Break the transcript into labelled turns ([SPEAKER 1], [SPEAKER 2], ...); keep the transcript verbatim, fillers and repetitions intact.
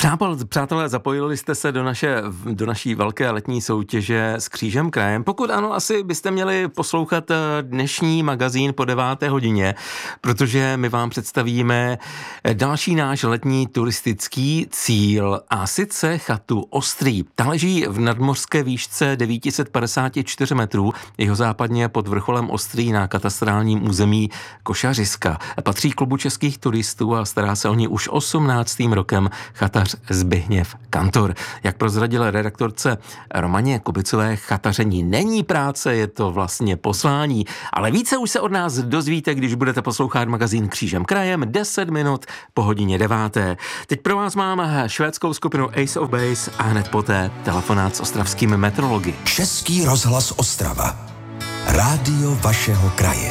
[SPEAKER 1] Přátelé, zapojili jste se do, naše, do naší velké letní soutěže s Křížem krajem. Pokud ano, asi byste měli poslouchat dnešní magazín po deváté hodině, protože my vám představíme další náš letní turistický cíl, a sice chatu Ostrý. Ta leží v nadmořské výšce devět set padesát čtyři metrů, jihozápadně pod vrcholem Ostrý na katastrálním území Košařiska. Patří klubu českých turistů a stará se o ní už osmnáctým rokem chatař Zbigněv Kantor. Jak prozradila redaktorce Romaně Kubicové, chataření není práce, je to vlastně poslání. Ale více už se od nás dozvíte, když budete poslouchat magazín Křížem krajem deset minut po hodině deváté. Teď pro vás mám švédskou skupinu Ace of Base a hned poté telefonát s ostravskými meteorology.
[SPEAKER 2] Český rozhlas Ostrava. Rádio vašeho kraje.